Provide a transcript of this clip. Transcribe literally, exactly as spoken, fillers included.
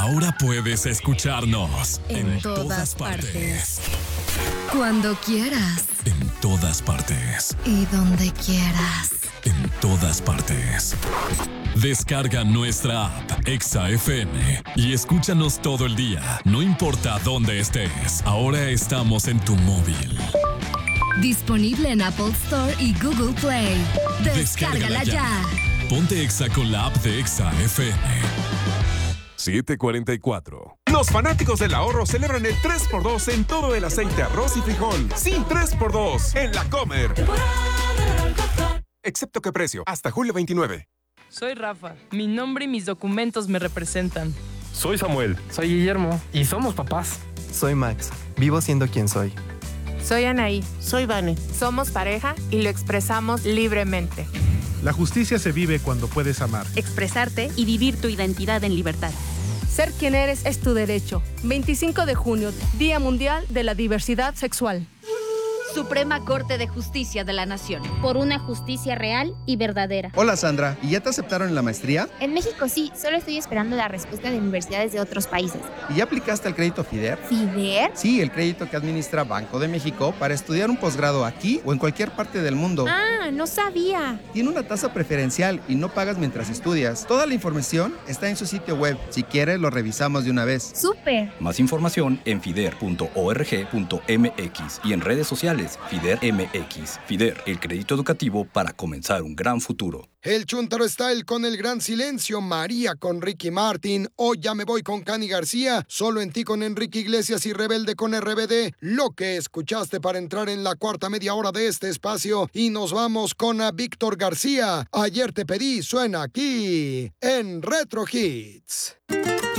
Ahora puedes escucharnos en, en todas, todas partes. partes. Cuando quieras. En todas partes. Y donde quieras. En todas partes. Descarga nuestra app Exa F M y escúchanos todo el día, no importa dónde estés. Ahora estamos en tu móvil. Disponible en Apple Store y Google Play. Descárgala, Descárgala ya. ya. Ponte Exa con la app de Exa F M. siete cuarenta y cuatro. Los fanáticos del ahorro celebran el tres por dos en todo el aceite, arroz y frijol. Sí, tres por dos en La Comer. Excepto que precio, hasta julio veintinueve. Soy Rafa. Mi nombre y mis documentos me representan. Soy Samuel. Soy Guillermo. Y somos papás. Soy Max. Vivo siendo quien soy. Soy Anaí. Soy Vane. Somos pareja y lo expresamos libremente. La justicia se vive cuando puedes amar, expresarte y vivir tu identidad en libertad. Ser quien eres es tu derecho. veinticinco de junio, Día Mundial de la Diversidad Sexual. Suprema Corte de Justicia de la Nación. Por una justicia real y verdadera. Hola Sandra, ¿y ya te aceptaron en la maestría? En México sí, solo estoy esperando la respuesta de universidades de otros países. ¿Y ya aplicaste al crédito FIDER? ¿FIDER? Sí, el crédito que administra Banco de México para estudiar un posgrado aquí o en cualquier parte del mundo. Ah, no sabía. Tiene una tasa preferencial y no pagas mientras estudias. Toda la información está en su sitio web. Si quieres, lo revisamos de una vez. ¡Súper! Más información en fider punto org punto m x y en redes sociales FIDER M X. FIDER, el crédito educativo para comenzar un gran futuro. El Chuntaro Style con El Gran Silencio, María con Ricky Martin, Hoy Ya Me Voy con Cani García, Solo en Ti con Enrique Iglesias y Rebelde con R B D, lo que escuchaste para entrar en la cuarta media hora de este espacio, y nos vamos con a Víctor García, Ayer Te Pedí, suena aquí en Retro Hits.